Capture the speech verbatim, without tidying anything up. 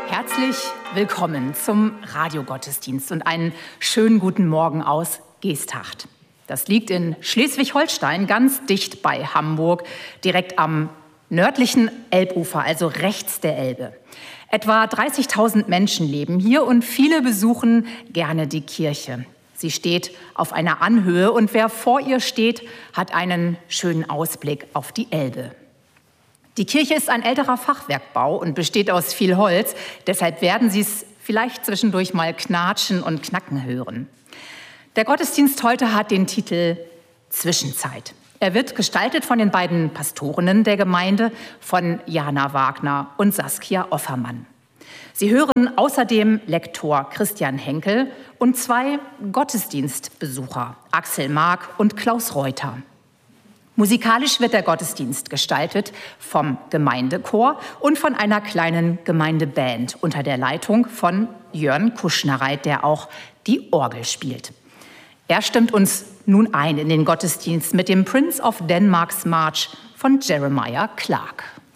Herzlich willkommen zum Radiogottesdienst und einen schönen guten Morgen aus Geesthacht. Das liegt in Schleswig-Holstein, ganz dicht bei Hamburg, direkt am nördlichen Elbufer, also rechts der Elbe. Etwa dreißigtausend Menschen leben hier und viele besuchen gerne die Kirche. Sie steht auf einer Anhöhe und wer vor ihr steht, hat einen schönen Ausblick auf die Elbe. Die Kirche ist ein älterer Fachwerkbau und besteht aus viel Holz. Deshalb werden Sie es vielleicht zwischendurch mal knatschen und knacken hören. Der Gottesdienst heute hat den Titel Zwischenzeit. Er wird gestaltet von den beiden Pastorinnen der Gemeinde, von Jana Wagner und Saskia Offermann. Sie hören außerdem Lektor Christian Henkel und zwei Gottesdienstbesucher, Axel Mark und Klaus Reuter. Musikalisch wird der Gottesdienst gestaltet vom Gemeindechor und von einer kleinen Gemeindeband unter der Leitung von Jörn Kuschnereit, der auch die Orgel spielt. Er stimmt uns nun ein in den Gottesdienst mit dem Prince of Denmark's March von Jeremiah Clarke.